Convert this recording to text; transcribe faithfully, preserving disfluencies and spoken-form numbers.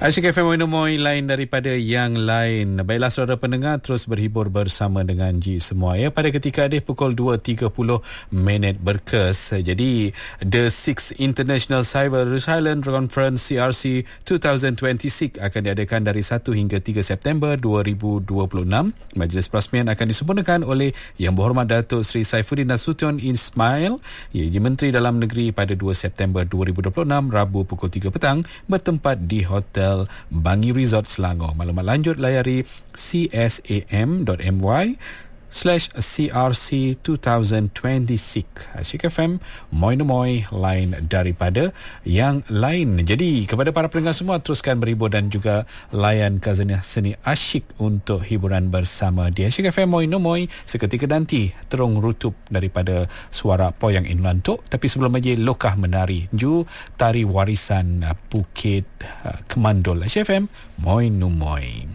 Asyik F M Moinomoy, lain daripada yang lain. Baiklah saudara pendengar, terus berhibur bersama dengan Ji semua ya. Pada ketika ini pukul dua tiga puluh minit berkes. Jadi The Sixth International Cyber Resilience Conference C R C dua ribu dua puluh enam akan diadakan dari satu hingga tiga September dua ribu dua puluh enam. Majlis perasmian akan disempurnakan oleh Yang Berhormat Datuk Seri Saifuddin Nasution Ismail, iaitu Menteri Dalam Negeri, pada dua September dua ribu dua puluh enam, Rabu pukul tiga petang, bertempat di Hotel Bangi Resort Selangor. Maklumat lanjut layari csam.my slash crc dua ribu dua puluh enam. Asyik F M Moinomoy, lain daripada yang lain. Jadi kepada para pendengar semua, teruskan berhibur dan juga layan khazanah seni asyik untuk hiburan bersama di Asyik F M Moinomoy. Seketika nanti terung rutup daripada suara Poyang Inlantok, tapi sebelum lagi lokah menari ju tari warisan Bukit Kemandul. Asyik F M Moinomoy.